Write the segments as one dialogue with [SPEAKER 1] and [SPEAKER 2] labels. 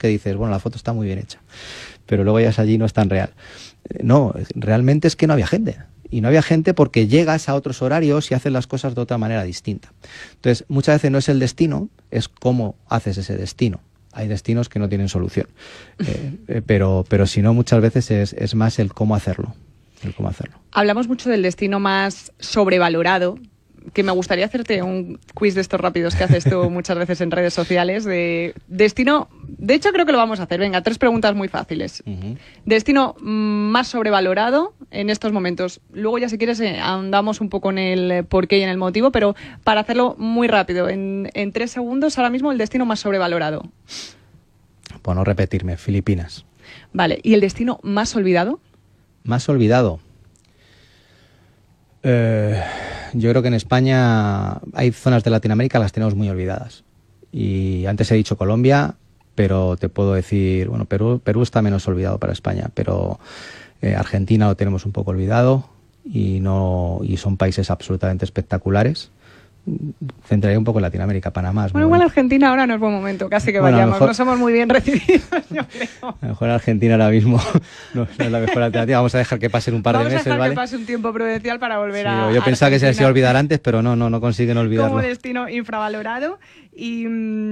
[SPEAKER 1] que dices, bueno, la foto está muy bien hecha, pero luego ya allí no es tan real. No, realmente es que no había gente. Y no había gente porque llegas a otros horarios y haces las cosas de otra manera distinta. Entonces, muchas veces no es el destino, es cómo haces ese destino. Hay destinos que no tienen solución. Pero si no, muchas veces es más el cómo hacerlo.
[SPEAKER 2] Hablamos mucho del destino más sobrevalorado, que me gustaría hacerte un quiz de estos rápidos que haces tú muchas veces en redes sociales, de destino. De hecho, creo que lo vamos a hacer. Venga, 3 preguntas muy fáciles. Destino más sobrevalorado en estos momentos. Luego ya, si quieres, andamos un poco en el porqué y en el motivo, pero para hacerlo muy rápido, en 3 segundos, ahora mismo el destino más sobrevalorado.
[SPEAKER 1] Por no repetirme, Filipinas.
[SPEAKER 2] Vale, ¿y el destino más olvidado?
[SPEAKER 1] Más olvidado. Yo creo que en España hay zonas de Latinoamérica las tenemos muy olvidadas. Y antes he dicho Colombia, pero te puedo decir, bueno, Perú está menos olvidado para España, pero Argentina lo tenemos un poco olvidado y son países absolutamente espectaculares. Centraría un poco en Latinoamérica, Panamá.
[SPEAKER 2] Bueno, igual Argentina ahora no es buen momento, casi que vayamos, mejor, no somos muy bien recibidos, yo creo.
[SPEAKER 1] A lo mejor Argentina ahora mismo no es la mejor alternativa, vamos a dejar que pasen un par de meses, ¿vale?
[SPEAKER 2] Vamos a dejar que pase un tiempo prudencial para volver a
[SPEAKER 1] Yo pensaba que se hacía olvidar antes, pero no consiguen olvidarlo.
[SPEAKER 2] Como destino infravalorado. Y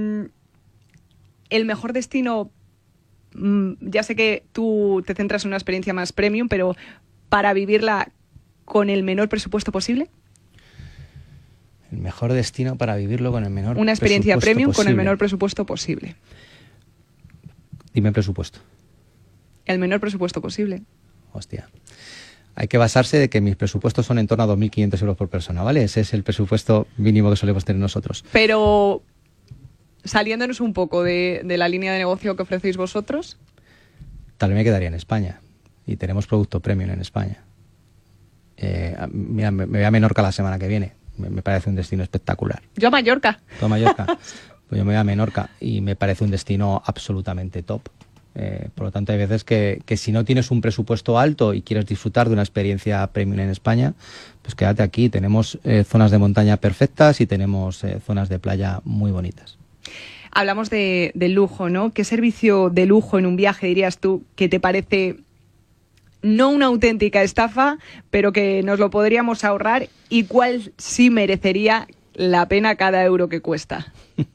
[SPEAKER 2] el mejor destino, ya sé que tú te centras en una experiencia más premium, pero para vivirla con el menor presupuesto posible.
[SPEAKER 1] El mejor destino para vivirlo con el menor
[SPEAKER 2] Una experiencia premium
[SPEAKER 1] posible.
[SPEAKER 2] Con el menor presupuesto posible.
[SPEAKER 1] Dime presupuesto.
[SPEAKER 2] El menor presupuesto posible.
[SPEAKER 1] Hostia. Hay que basarse de que mis presupuestos son en torno a 2.500 euros por persona, ¿vale? Ese es el presupuesto mínimo que solemos tener nosotros.
[SPEAKER 2] Pero, saliéndonos un poco de la línea de negocio que ofrecéis vosotros.
[SPEAKER 1] Tal vez me quedaría en España. Y tenemos producto premium en España. Mira, me voy a Menorca la semana que viene. Me parece un destino espectacular.
[SPEAKER 2] Yo a Mallorca.
[SPEAKER 1] ¿Tú a Mallorca? Pues yo me voy a Menorca y me parece un destino absolutamente top. Por lo tanto, hay veces que si no tienes un presupuesto alto y quieres disfrutar de una experiencia premium en España, pues quédate aquí. Tenemos zonas de montaña perfectas y tenemos zonas de playa muy bonitas.
[SPEAKER 2] Hablamos de lujo, ¿no? ¿Qué servicio de lujo en un viaje dirías tú que te parece no una auténtica estafa, pero que nos lo podríamos ahorrar, y cuál sí merecería la pena cada euro que cuesta?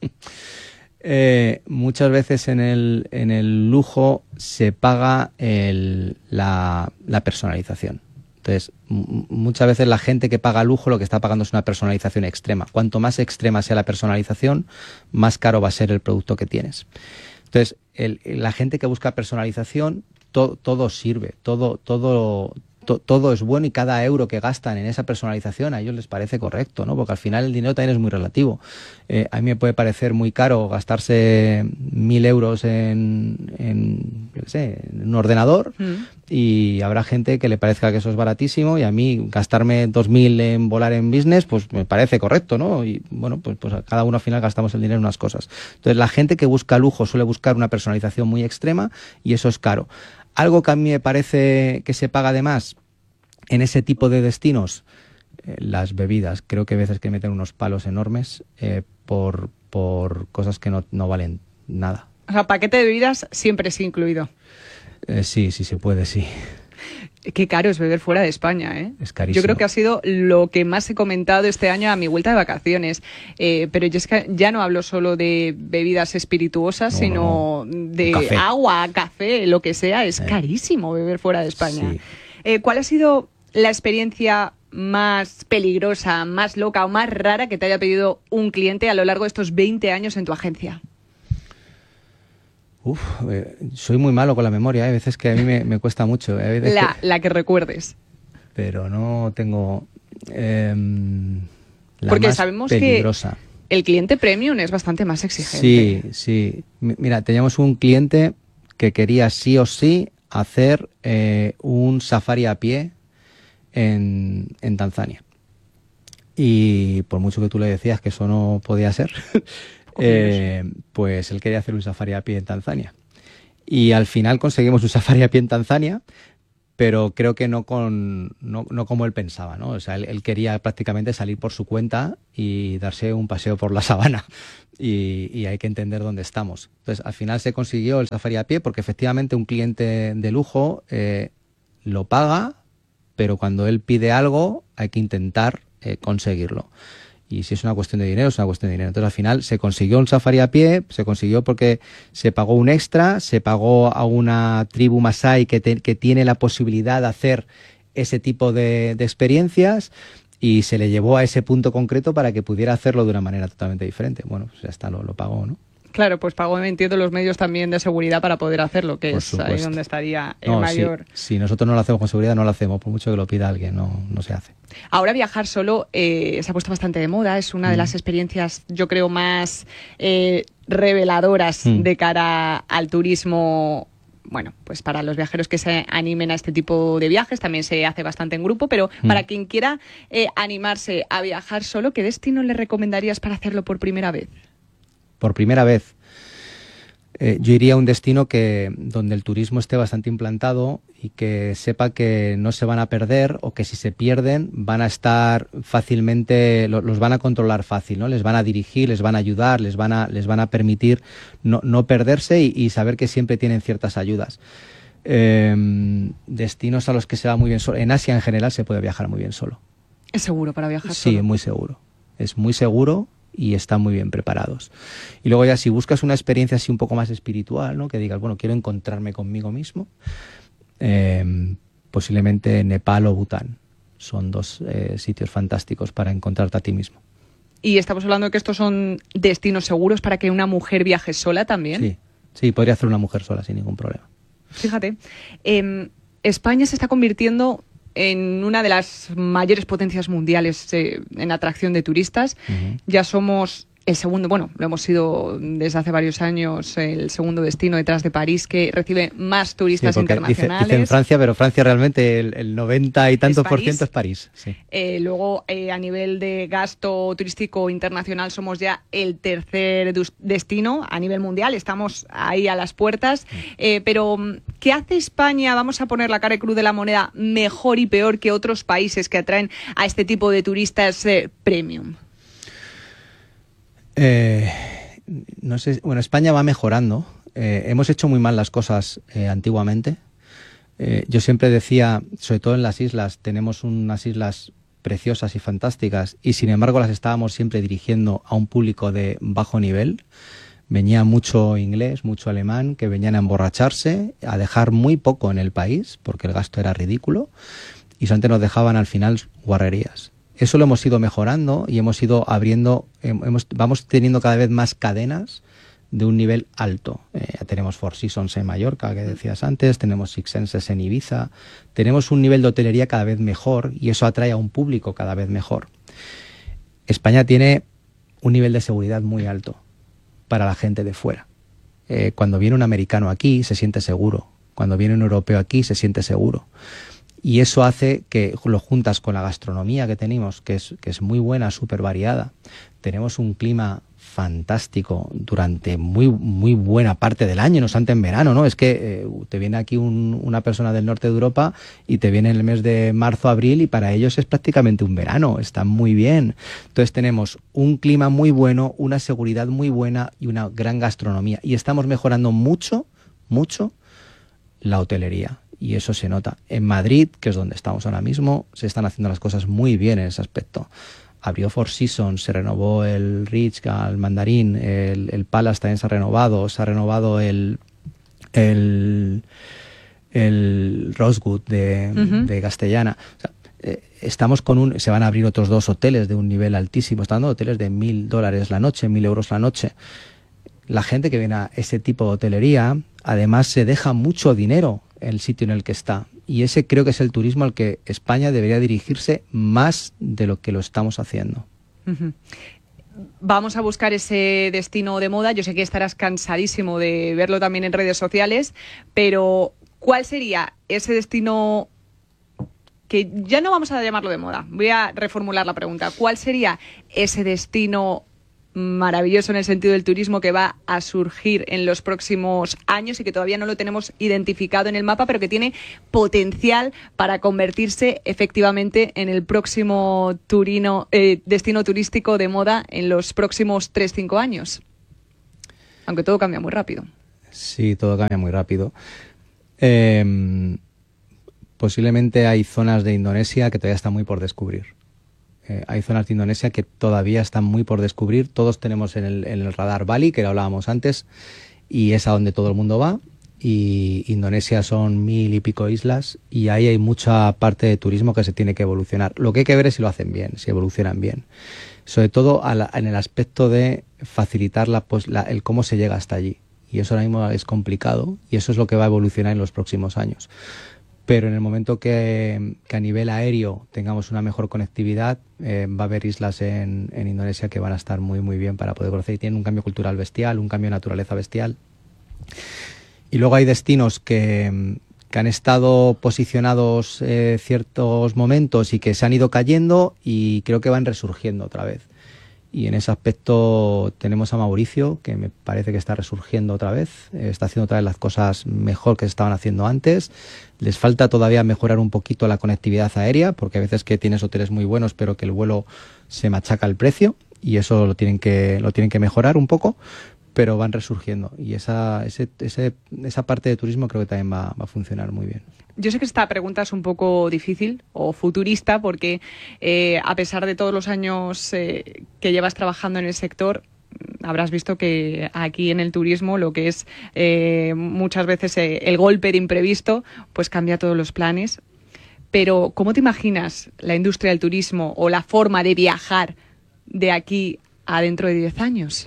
[SPEAKER 1] Muchas veces en el lujo se paga la personalización. Entonces, muchas veces la gente que paga lujo lo que está pagando es una personalización extrema. Cuanto más extrema sea la personalización, más caro va a ser el producto que tienes. Entonces, la gente que busca personalización, todo sirve, todo es bueno, y cada euro que gastan en esa personalización a ellos les parece correcto, ¿no? Porque al final el dinero también es muy relativo. A mí me puede parecer muy caro gastarse 1.000 euros en un ordenador, y habrá gente que le parezca que eso es baratísimo, y a mí gastarme 2.000 en volar en business, pues me parece correcto, ¿no? Y bueno, pues cada uno al final gastamos el dinero en unas cosas. Entonces, la gente que busca lujo suele buscar una personalización muy extrema, y eso es caro. Algo que a mí me parece que se paga de más en ese tipo de destinos, las bebidas. Creo que a veces que meten unos palos enormes por cosas que no valen nada.
[SPEAKER 2] O sea, paquete de bebidas siempre sí incluido.
[SPEAKER 1] Sí se puede, sí.
[SPEAKER 2] Qué caro es beber fuera de España, ¿eh?
[SPEAKER 1] Es carísimo.
[SPEAKER 2] Yo creo que ha sido lo que más he comentado este año a mi vuelta de vacaciones. Pero yo es que ya no hablo solo de bebidas espirituosas, sino de
[SPEAKER 1] café.
[SPEAKER 2] Agua, café, lo que sea. Es carísimo beber fuera de España.
[SPEAKER 1] Sí.
[SPEAKER 2] ¿Cuál ha sido la experiencia más peligrosa, más loca o más rara que te haya pedido un cliente a lo largo de estos 20 años en tu agencia?
[SPEAKER 1] Soy muy malo con la memoria, hay veces que a mí me cuesta mucho.
[SPEAKER 2] La que recuerdes.
[SPEAKER 1] Pero no tengo la
[SPEAKER 2] porque
[SPEAKER 1] más
[SPEAKER 2] sabemos
[SPEAKER 1] peligrosa.
[SPEAKER 2] Que el cliente premium es bastante más exigente.
[SPEAKER 1] Sí. Mira, teníamos un cliente que quería sí o sí hacer un safari a pie en Tanzania. Y por mucho que tú le decías que eso no podía ser, pues él quería hacer un safari a pie en Tanzania. Y al final conseguimos un safari a pie en Tanzania, pero creo que no como él pensaba, ¿no? O sea, él quería prácticamente salir por su cuenta y darse un paseo por la sabana y hay que entender dónde estamos. Entonces, al final se consiguió el safari a pie porque efectivamente un cliente de lujo lo paga, pero cuando él pide algo hay que intentar conseguirlo. Y si es una cuestión de dinero, es una cuestión de dinero. Entonces, al final se consiguió un safari a pie, se consiguió porque se pagó un extra, se pagó a una tribu masái que tiene la posibilidad de hacer ese tipo de experiencias y se le llevó a ese punto concreto para que pudiera hacerlo de una manera totalmente diferente. Bueno, pues ya está, lo pagó, ¿no?
[SPEAKER 2] Claro, pues pagó, entiendo, los medios también de seguridad para poder hacerlo, que
[SPEAKER 1] Por
[SPEAKER 2] es
[SPEAKER 1] supuesto.
[SPEAKER 2] ahí donde estaría el mayor...
[SPEAKER 1] Si nosotros no lo hacemos con seguridad, no lo hacemos, por mucho que lo pida alguien, no se hace.
[SPEAKER 2] Ahora viajar solo se ha puesto bastante de moda, es una de las experiencias, yo creo, más reveladoras de cara al turismo. Bueno, pues para los viajeros que se animen a este tipo de viajes, también se hace bastante en grupo, pero para quien quiera animarse a viajar solo, ¿qué destino le recomendarías para hacerlo por primera vez?
[SPEAKER 1] Por primera vez, yo iría a un destino donde el turismo esté bastante implantado y que sepa que no se van a perder o que si se pierden van a estar fácilmente, los van a controlar fácil, ¿no? Les van a dirigir, les van a ayudar, les van a permitir no perderse y saber que siempre tienen ciertas ayudas. Destinos a los que se va muy bien solo. En Asia en general se puede viajar muy bien solo.
[SPEAKER 2] ¿Es seguro para viajar solo?
[SPEAKER 1] Sí, muy seguro. Es muy seguro y están muy bien preparados. Y luego ya si buscas una experiencia así un poco más espiritual, ¿no? Que digas, bueno, quiero encontrarme conmigo mismo, posiblemente Nepal o Bután. Son dos sitios fantásticos para encontrarte a ti mismo.
[SPEAKER 2] Y estamos hablando de que estos son destinos seguros para que una mujer viaje sola también.
[SPEAKER 1] Sí, podría hacer una mujer sola sin ningún problema.
[SPEAKER 2] Fíjate, España se está convirtiendo en una de las mayores potencias mundiales en atracción de turistas. Ya somos el segundo, bueno, lo hemos sido desde hace varios años, el segundo destino detrás de París que recibe más turistas internacionales.
[SPEAKER 1] Dicen Francia, pero Francia realmente el 90 y tantos por ciento es París. Sí.
[SPEAKER 2] Luego, a nivel de gasto turístico internacional, somos ya el tercer destino a nivel mundial. Estamos ahí a las puertas. Pero, ¿qué hace España, vamos a poner la cara y cruz de la moneda, mejor y peor que otros países que atraen a este tipo de turistas premium?
[SPEAKER 1] No sé, bueno, España va mejorando. Hemos hecho muy mal las cosas antiguamente. Yo siempre decía, sobre todo en las islas, tenemos unas islas preciosas y fantásticas y sin embargo las estábamos siempre dirigiendo a un público de bajo nivel. Venía mucho inglés, mucho alemán, que venían a emborracharse, a dejar muy poco en el país porque el gasto era ridículo y solamente nos dejaban al final guarrerías. Eso lo hemos ido mejorando y hemos ido abriendo, vamos teniendo cada vez más cadenas de un nivel alto. Ya tenemos Four Seasons en Mallorca, que decías antes, tenemos Six Senses en Ibiza, tenemos un nivel de hotelería cada vez mejor y eso atrae a un público cada vez mejor. España tiene un nivel de seguridad muy alto para la gente de fuera. Cuando viene un americano aquí se siente seguro, cuando viene un europeo aquí se siente seguro. Y eso hace que lo juntas con la gastronomía que tenemos, que es muy buena, súper variada. Tenemos un clima fantástico durante muy buena parte del año, no obstante en verano, ¿no? Es que te viene aquí una persona del norte de Europa y te viene en el mes de marzo, abril y para ellos es prácticamente un verano, está muy bien. Entonces tenemos un clima muy bueno, una seguridad muy buena y una gran gastronomía. Y estamos mejorando mucho la hotelería. Y eso se nota. En Madrid, que es donde estamos ahora mismo, se están haciendo las cosas muy bien en ese aspecto. Abrió Four Seasons, se renovó el Ritz, el Mandarín, el Palace también se ha renovado el Rosewood de Castellana. O sea, estamos se van a abrir otros 2 hoteles de un nivel altísimo. Están dando hoteles de $1.000 la noche, 1.000 euros la noche. La gente que viene a ese tipo de hotelería, además se deja mucho dinero el sitio en el que está. Y ese creo que es el turismo al que España debería dirigirse más de lo que lo estamos haciendo.
[SPEAKER 2] Vamos a buscar ese destino de moda. Yo sé que estarás cansadísimo de verlo también en redes sociales, pero ¿cuál sería ese destino que ya no vamos a llamarlo de moda? Voy a reformular la pregunta. ¿Cuál sería ese destino maravilloso en el sentido del turismo que va a surgir en los próximos años y que todavía no lo tenemos identificado en el mapa, pero que tiene potencial para convertirse efectivamente en el próximo destino turístico de moda en los próximos 3-5 años. Aunque todo cambia muy rápido.
[SPEAKER 1] Sí, todo cambia muy rápido. Posiblemente hay zonas de Indonesia que todavía están muy por descubrir. Hay zonas de Indonesia que todavía están muy por descubrir. Todos tenemos en el radar Bali, que lo hablábamos antes, y es a donde todo el mundo va. Y Indonesia son 1000 y pico islas, y ahí hay mucha parte de turismo que se tiene que evolucionar. Lo que hay que ver es si lo hacen bien, si evolucionan bien. Sobre todo en el aspecto de facilitar el cómo se llega hasta allí. Y eso ahora mismo es complicado, y eso es lo que va a evolucionar en los próximos años. Pero en el momento que a nivel aéreo tengamos una mejor conectividad, va a haber islas en Indonesia que van a estar muy muy bien para poder conocer, y tienen un cambio cultural bestial, un cambio de naturaleza bestial. Y luego hay destinos que han estado posicionados ciertos momentos y que se han ido cayendo, y creo que van resurgiendo otra vez. Y en ese aspecto tenemos a Mauricio, que me parece que está resurgiendo otra vez, está haciendo otra vez las cosas mejor que se estaban haciendo antes. Les falta todavía mejorar un poquito la conectividad aérea, porque a veces que tienes hoteles muy buenos, pero que el vuelo se machaca el precio, y eso lo tienen que mejorar un poco, pero van resurgiendo. Y esa parte de turismo creo que también va a funcionar muy bien.
[SPEAKER 2] Yo sé que esta pregunta es un poco difícil o futurista porque a pesar de todos los años que llevas trabajando en el sector, habrás visto que aquí en el turismo lo que es muchas veces el golpe de imprevisto pues cambia todos los planes. Pero ¿cómo te imaginas la industria del turismo o la forma de viajar de aquí a dentro de 10 años?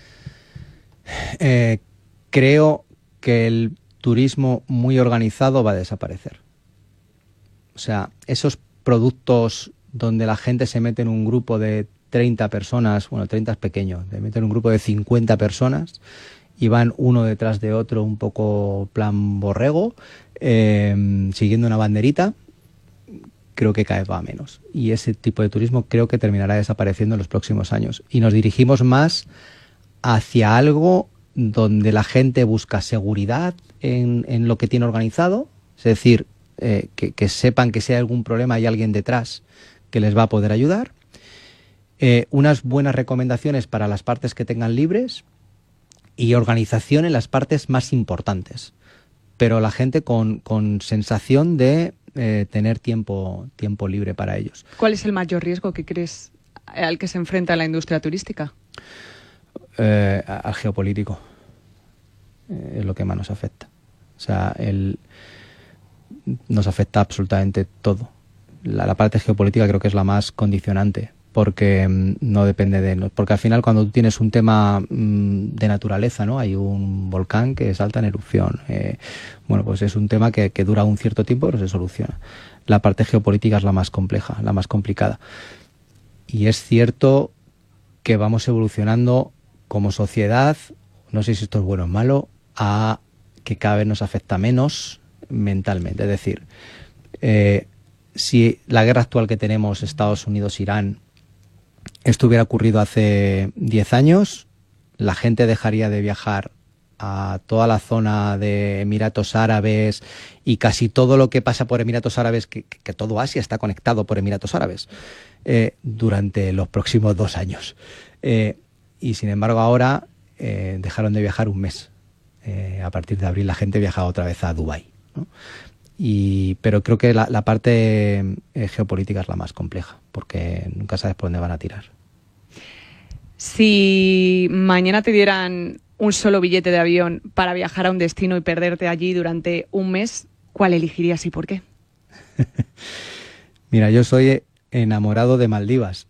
[SPEAKER 1] Creo que el turismo muy organizado va a desaparecer. O sea, esos productos donde la gente se mete en un grupo de 30 personas, bueno, 30 es pequeño, de meter un grupo de 50 personas y van uno detrás de otro un poco plan borrego, siguiendo una banderita, creo que cada vez va a menos. Y ese tipo de turismo creo que terminará desapareciendo en los próximos años. Y nos dirigimos más hacia algo donde la gente busca seguridad en lo que tiene organizado, es decir, que sepan que si hay algún problema hay alguien detrás que les va a poder ayudar, unas buenas recomendaciones para las partes que tengan libres y organización en las partes más importantes, pero la gente con sensación de tener tiempo libre para ellos.
[SPEAKER 2] ¿Cuál es el mayor riesgo que crees al que se enfrenta la industria turística?
[SPEAKER 1] Al geopolítico. Es lo que más nos afecta. O sea, nos afecta absolutamente todo. La parte geopolítica creo que es la más condicionante, porque no depende de nosotros. Porque al final, cuando tú tienes un tema de naturaleza, ¿no? Hay un volcán que salta en erupción. Bueno, pues es un tema que dura un cierto tiempo, pero se soluciona. La parte geopolítica es la más compleja, la más complicada. Y es cierto que vamos evolucionando como sociedad, no sé si esto es bueno o malo, a que cada vez nos afecta menos mentalmente. Es decir, si la guerra actual que tenemos, Estados Unidos-Irán, esto hubiera ocurrido hace 10 años, la gente dejaría de viajar a toda la zona de Emiratos Árabes, y casi todo lo que pasa por Emiratos Árabes, que todo Asia está conectado por Emiratos Árabes, durante los próximos 2 años. Y sin embargo ahora dejaron de viajar un mes. A partir de abril la gente viaja otra vez a Dubái, ¿no? Pero creo que la parte geopolítica es la más compleja, porque nunca sabes por dónde van a tirar.
[SPEAKER 2] Si mañana te dieran un solo billete de avión para viajar a un destino y perderte allí durante un mes, ¿cuál elegirías y por qué?
[SPEAKER 1] Mira, yo soy enamorado de Maldivas.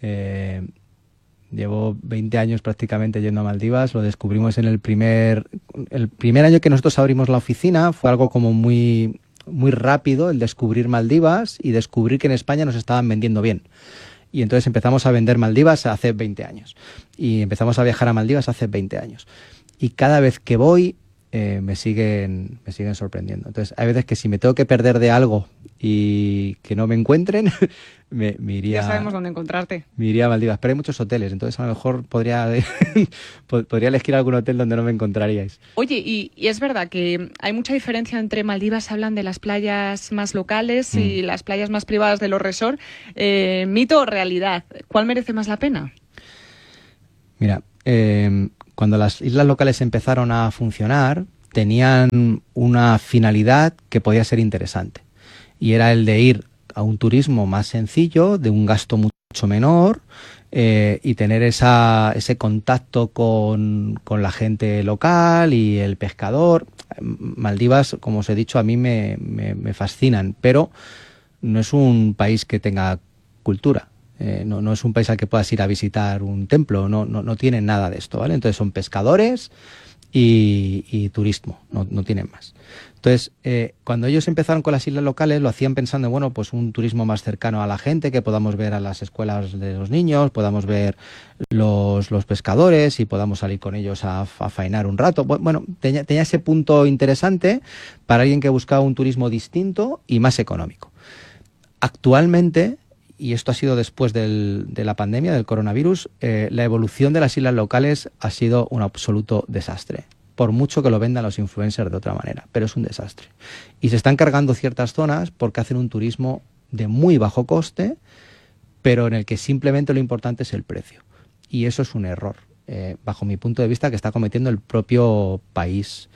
[SPEAKER 1] Llevo 20 años prácticamente yendo a Maldivas. Lo descubrimos en el primer año que nosotros abrimos la oficina. Fue algo como muy, muy rápido el descubrir Maldivas y descubrir que en España nos estaban vendiendo bien. Y entonces empezamos a vender Maldivas hace 20 años. Y empezamos a viajar a Maldivas hace 20 años. Y cada vez que voy, me siguen sorprendiendo. Entonces, hay veces que si me tengo que perder de algo y que no me encuentren, me iría...
[SPEAKER 2] Ya sabemos dónde encontrarte.
[SPEAKER 1] Me iría a Maldivas, pero hay muchos hoteles, entonces a lo mejor podría elegir algún hotel donde no me encontraríais.
[SPEAKER 2] Oye, y es verdad que hay mucha diferencia entre Maldivas, hablan de las playas más locales y las playas más privadas de los resorts. ¿Mito o realidad? ¿Cuál merece más la pena?
[SPEAKER 1] Mira, cuando las islas locales empezaron a funcionar, tenían una finalidad que podía ser interesante. Y era el de ir a un turismo más sencillo, de un gasto mucho menor, y tener ese contacto con la gente local y el pescador. Maldivas, como os he dicho, a mí me fascinan, pero no es un país que tenga cultura. No es un país al que puedas ir a visitar un templo, no tienen nada de esto, ¿vale? Entonces son pescadores y turismo, no tienen más. Entonces, cuando ellos empezaron con las islas locales, lo hacían pensando, bueno, pues un turismo más cercano a la gente, que podamos ver a las escuelas de los niños, podamos ver los pescadores y podamos salir con ellos a faenar un rato. Bueno, tenía ese punto interesante para alguien que buscaba un turismo distinto y más económico. Actualmente, y esto ha sido después de la pandemia, del coronavirus, la evolución de las islas locales ha sido un absoluto desastre. Por mucho que lo vendan los influencers de otra manera, pero es un desastre. Y se están cargando ciertas zonas porque hacen un turismo de muy bajo coste, pero en el que simplemente lo importante es el precio. Y eso es un error, bajo mi punto de vista, que está cometiendo el propio país.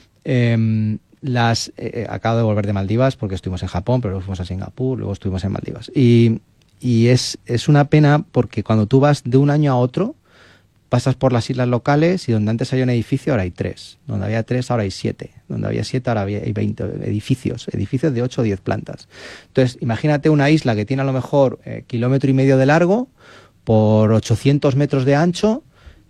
[SPEAKER 1] Acabo de volver de Maldivas porque estuvimos en Japón, pero luego fuimos a Singapur, luego estuvimos en Maldivas. Y es una pena porque cuando tú vas de un año a otro, pasas por las islas locales y donde antes había un edificio, ahora hay 3. Donde había 3, ahora hay 7. Donde había 7, ahora hay 20 edificios de 8 o 10 plantas. Entonces, imagínate una isla que tiene a lo mejor 1,5 kilómetros de largo por 800 metros de ancho,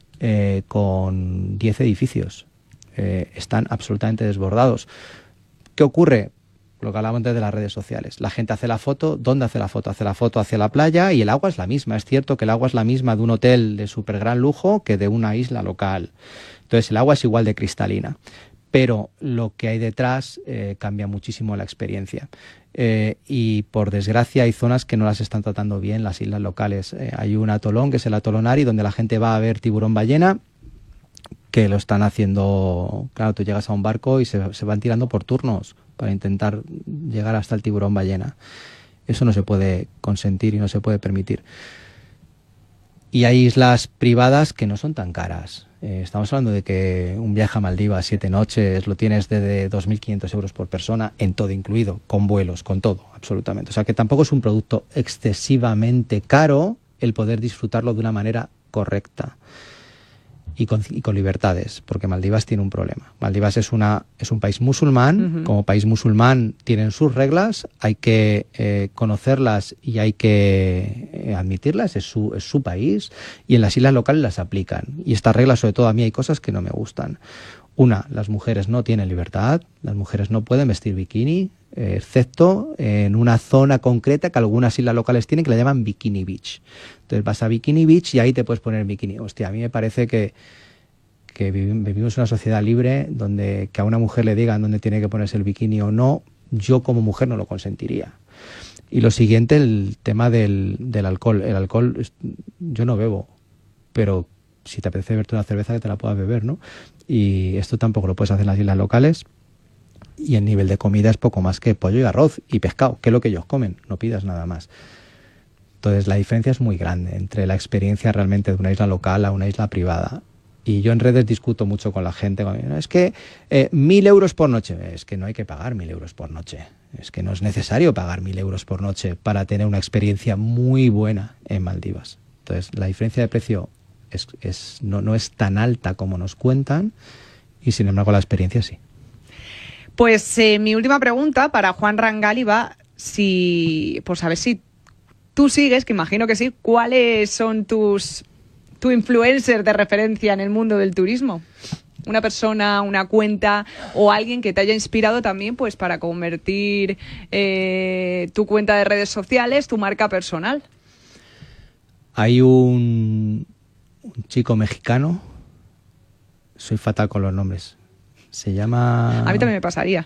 [SPEAKER 1] con 10 edificios. Están absolutamente desbordados. ¿Qué ocurre? Lo que hablábamos antes de las redes sociales. La gente hace la foto. ¿Dónde hace la foto? Hace la foto hacia la playa y el agua es la misma. Es cierto que el agua es la misma de un hotel de súper gran lujo que de una isla local. Entonces el agua es igual de cristalina. Pero lo que hay detrás cambia muchísimo la experiencia. Y por desgracia hay zonas que no las están tratando bien las islas locales. Hay un atolón que es el atolón Ari, donde la gente va a ver tiburón ballena, que lo están haciendo. Claro, tú llegas a un barco y se van tirando por turnos para intentar llegar hasta el tiburón ballena. Eso no se puede consentir y no se puede permitir. Y hay islas privadas que no son tan caras. Estamos hablando de que un viaje a Maldivas 7 noches lo tienes de 2.500 euros por persona, en todo incluido, con vuelos, con todo, absolutamente. O sea que tampoco es un producto excesivamente caro el poder disfrutarlo de una manera correcta. Y con libertades, porque Maldivas tiene un problema. Maldivas es un país musulmán. Como país musulmán tienen sus reglas, hay que conocerlas y hay que admitirlas, es su país, y en las islas locales las aplican. Y estas reglas, sobre todo a mí, hay cosas que no me gustan. Una, las mujeres no tienen libertad, las mujeres no pueden vestir bikini, excepto en una zona concreta que algunas islas locales tienen, que la llaman Bikini Beach. Entonces vas a Bikini Beach y ahí te puedes poner bikini. Hostia, a mí me parece que vivimos en una sociedad libre donde que a una mujer le digan dónde tiene que ponerse el bikini o no, yo como mujer no lo consentiría. Y lo siguiente, el tema del alcohol. El alcohol, yo no bebo, pero si te apetece beberte una cerveza, que te la puedas beber, ¿no? Y esto tampoco lo puedes hacer en las islas locales. Y el nivel de comida es poco más que pollo y arroz y pescado, que es lo que ellos comen, no pidas nada más. Entonces la diferencia es muy grande entre la experiencia realmente de una isla local a una isla privada. Y yo en redes discuto mucho con la gente. Es que 1.000 euros por noche. Es que no hay que pagar 1.000 euros por noche. Es que no es necesario pagar 1.000 euros por noche para tener una experiencia muy buena en Maldivas. Entonces la diferencia de precio no es tan alta como nos cuentan, y sin embargo la experiencia sí.
[SPEAKER 2] Pues mi última pregunta para Juan Rangali va, pues a ver si tú sigues, que imagino que sí, ¿cuáles son tu influencer de referencia en el mundo del turismo? Una persona, una cuenta o alguien que te haya inspirado también pues para convertir tu cuenta de redes sociales, tu marca personal.
[SPEAKER 1] Hay un chico mexicano, soy fatal con los nombres, Se llama...
[SPEAKER 2] A mí también me pasaría.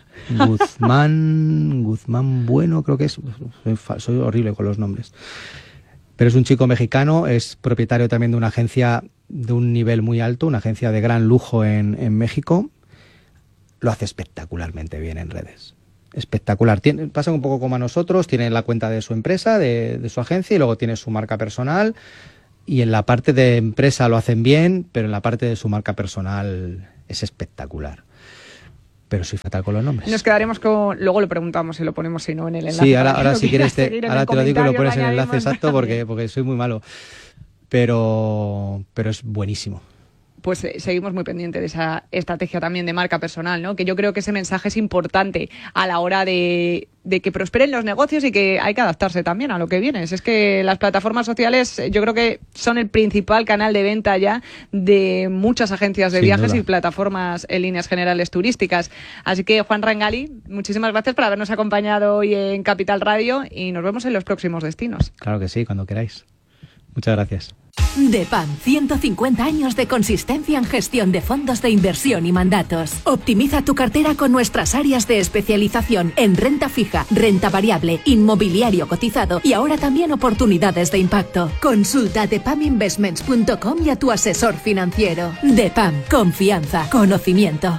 [SPEAKER 1] Guzmán Bueno, creo que es. Soy horrible con los nombres. Pero es un chico mexicano, es propietario también de una agencia de un nivel muy alto, una agencia de gran lujo en México. Lo hace espectacularmente bien en redes. Espectacular. Pasan un poco como a nosotros, tiene la cuenta de su empresa, de su agencia, y luego tiene su marca personal. Y en la parte de empresa lo hacen bien, pero en la parte de su marca personal es espectacular. Pero soy fatal con los nombres.
[SPEAKER 2] Nos quedaremos con... Luego lo preguntamos y lo ponemos, si no, en el enlace.
[SPEAKER 1] Sí, ahora si quieres ahora te lo digo y lo pones en el enlace
[SPEAKER 2] añadimos
[SPEAKER 1] exacto porque soy muy malo. Pero es buenísimo.
[SPEAKER 2] Pues seguimos muy pendientes de esa estrategia también de marca personal, ¿no? Que yo creo que ese mensaje es importante a la hora de que prosperen los negocios y que hay que adaptarse también a lo que viene. Es que las plataformas sociales yo creo que son el principal canal de venta ya de muchas agencias de viajes y plataformas en líneas generales turísticas. Así que, Juan Rangali, muchísimas gracias por habernos acompañado hoy en Capital Radio y nos vemos en los próximos destinos.
[SPEAKER 1] Claro que sí, cuando queráis. Muchas gracias.
[SPEAKER 3] DEPAM, 150 años de consistencia en gestión de fondos de inversión y mandatos. Optimiza tu cartera con nuestras áreas de especialización en renta fija, renta variable, inmobiliario cotizado y ahora también oportunidades de impacto. Consulta depaminvestments.com y a tu asesor financiero. DEPAM, confianza, conocimiento.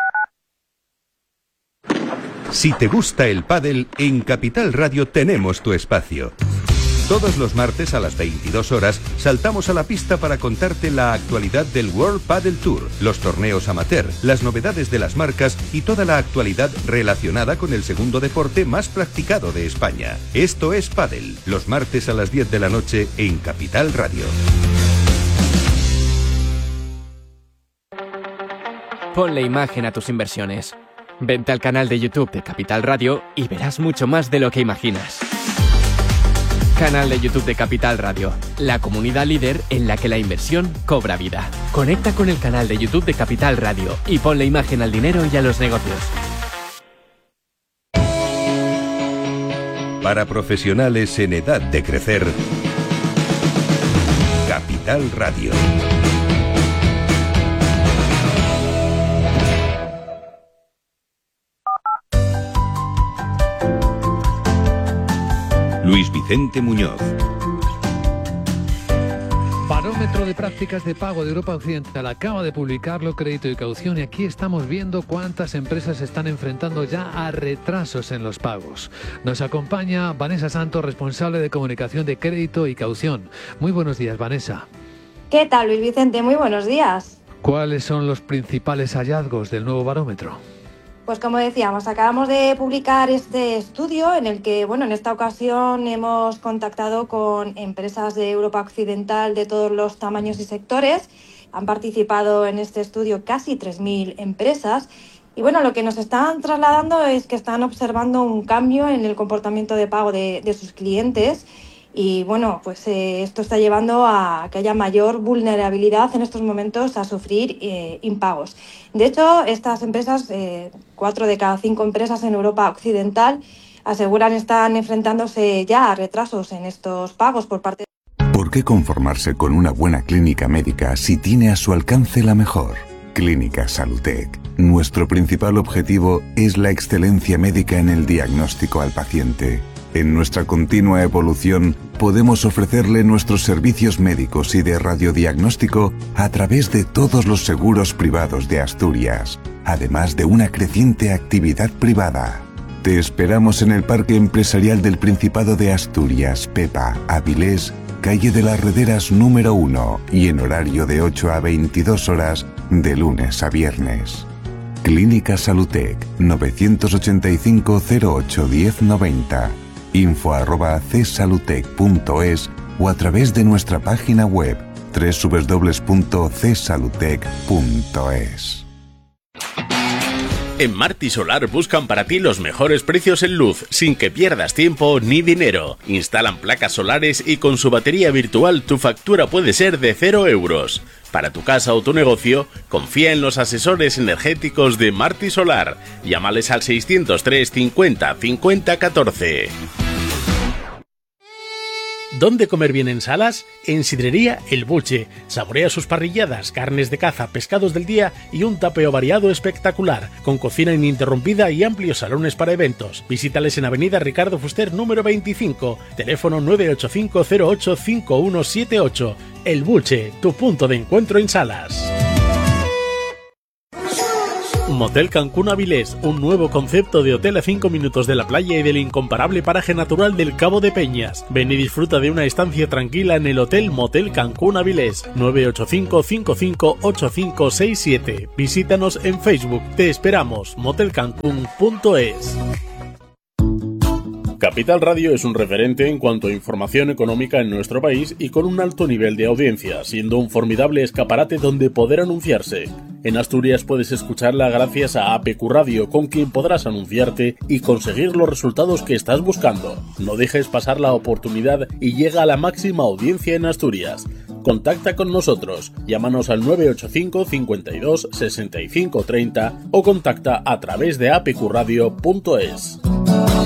[SPEAKER 4] Si te gusta el pádel, en Capital Radio tenemos tu espacio. Todos los martes a las 22 horas saltamos a la pista para contarte la actualidad del World Padel Tour, los torneos amateur, las novedades de las marcas y toda la actualidad relacionada con el segundo deporte más practicado de España. Esto es Padel, los martes a las 10 de la noche en Capital Radio.
[SPEAKER 5] Ponle imagen a tus inversiones. Vente al canal de YouTube de Capital Radio y verás mucho más de lo que imaginas. Canal de YouTube de Capital Radio, la comunidad líder en la que la inversión cobra vida. Conecta con el canal de YouTube de Capital Radio y ponle imagen al dinero y a los negocios.
[SPEAKER 4] Para profesionales en edad de crecer, Capital Radio. Luis Vicente Muñoz.
[SPEAKER 6] Barómetro de prácticas de pago de Europa Occidental acaba de publicarlo Crédito y Caución, y aquí estamos viendo cuántas empresas se están enfrentando ya a retrasos en los pagos. Nos acompaña Vanessa Santos, responsable de comunicación de Crédito y Caución. Muy buenos días, Vanessa.
[SPEAKER 7] ¿Qué tal, Luis Vicente? Muy buenos días.
[SPEAKER 6] ¿Cuáles son los principales hallazgos del nuevo barómetro?
[SPEAKER 7] Pues como decíamos, acabamos de publicar este estudio en el que, en esta ocasión hemos contactado con empresas de Europa Occidental de todos los tamaños y sectores. Han participado en este estudio casi 3.000 empresas y, lo que nos están trasladando es que están observando un cambio en el comportamiento de pago de sus clientes. Y esto está llevando a que haya mayor vulnerabilidad en estos momentos a sufrir impagos. De hecho, estas empresas, 4 de cada 5 empresas en Europa Occidental, aseguran están enfrentándose ya a retrasos en estos pagos por parte de...
[SPEAKER 8] ¿Por qué conformarse con una buena clínica médica si tiene a su alcance la mejor? Clínica Salutec. Nuestro principal objetivo es la excelencia médica en el diagnóstico al paciente. En nuestra continua evolución, podemos ofrecerle nuestros servicios médicos y de radiodiagnóstico a través de todos los seguros privados de Asturias, además de una creciente actividad privada. Te esperamos en el Parque Empresarial del Principado de Asturias, Pepa, Avilés, calle de las Rederas número 1 y en horario de 8 a 22 horas de lunes a viernes. Clínica Salutec, 985 08 1090. info@csalutec.es o a través de nuestra página web www.csalutec.es.
[SPEAKER 9] En Marti Solar buscan para ti los mejores precios en luz, sin que pierdas tiempo ni dinero. Instalan placas solares y con su batería virtual tu factura puede ser de 0 euros. Para tu casa o tu negocio, confía en los asesores energéticos de Marti Solar. Llámales al 603 50 50 14.
[SPEAKER 10] ¿Dónde comer bien en Salas? En Sidrería El Buche. Saborea sus parrilladas, carnes de caza, pescados del día y un tapeo variado espectacular, con cocina ininterrumpida y amplios salones para eventos. Visítales en Avenida Ricardo Fuster número 25, teléfono 985085178. El Buche, tu punto de encuentro en Salas. Motel Cancún Avilés, un nuevo concepto de hotel a 5 minutos de la playa y del incomparable paraje natural del Cabo de Peñas. Ven y disfruta de una estancia tranquila en el Hotel Motel Cancún Avilés, 985-558567. Visítanos en Facebook. Te esperamos. motelcancún.es. Capital Radio es un referente en cuanto a información económica en nuestro país y con un alto nivel de audiencia, siendo un formidable escaparate donde poder anunciarse. En Asturias puedes escucharla gracias a APQ Radio, con quien podrás anunciarte y conseguir los resultados que estás buscando. No dejes pasar la oportunidad y llega a la máxima audiencia en Asturias. Contacta con nosotros, llámanos al 985 52 65 30 o contacta a través de apqradio.es.